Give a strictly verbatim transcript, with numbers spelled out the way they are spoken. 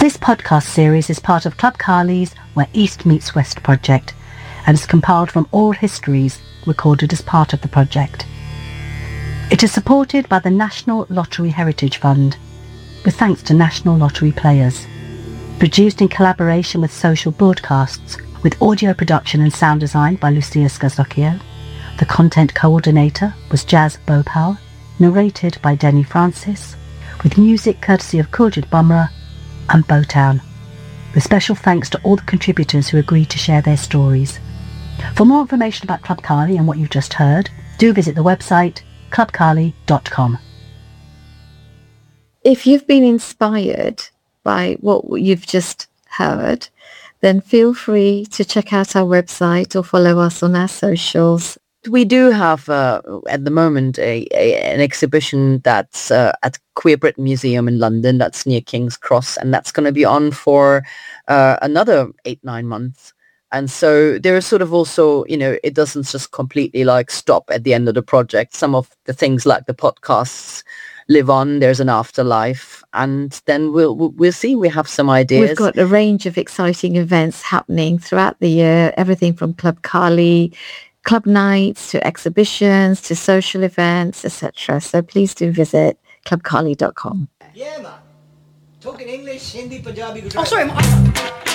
This podcast series is part of Club Cali's Where East Meets West project and is compiled from oral histories recorded as part of the project. It is supported by the National Lottery Heritage Fund, with thanks to National Lottery Players. Produced in collaboration with Social Broadcasts, with audio production and sound design by Lucia Skazocchio. The content coordinator was Jazz Bhopal, narrated by Denny Francis, with music courtesy of Kuljit Bumrah and Bowtown, with special thanks to all the contributors who agreed to share their stories. For more information about Club Cali and what you've just heard, do visit the website club cali dot com. If you've been inspired by what you've just heard, then feel free to check out our website or follow us on our socials. We do have, uh, at the moment, a, a an exhibition that's uh, at Queer Britain Museum in London. That's near King's Cross, and that's going to be on for uh, another eight, nine months. And so there is sort of also, you know, it doesn't just completely like stop at the end of the project. Some of the things like the podcasts live on. There's an afterlife, and then we'll we'll see. We have some ideas. We've got a range of exciting events happening throughout the year. Everything from Club Cali, club nights to exhibitions to social events, et cetera. So please do visit club cali dot com. Yeah, man. Talking English, Hindi, Punjabi, Gujarati. Oh, sorry.